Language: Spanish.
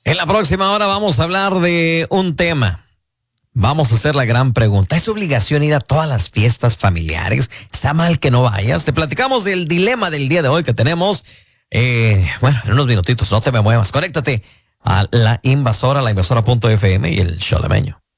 En la próxima hora vamos a hablar de un tema. Vamos a hacer la gran pregunta. ¿Es obligación ir a todas las fiestas familiares? ¿Está mal que no vayas? Te platicamos del dilema del día de hoy que tenemos. Bueno, en unos minutitos, no te me muevas. Conéctate a la invasora.fm y el Show de Meño.